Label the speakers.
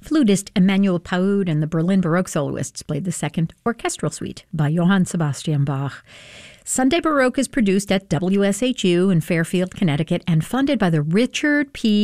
Speaker 1: Flutist Emmanuel Paud and the Berlin Baroque soloists played the second orchestral suite by Johann Sebastian Bach. Sunday Baroque is produced at WSHU in Fairfield, Connecticut, and funded by the Richard P.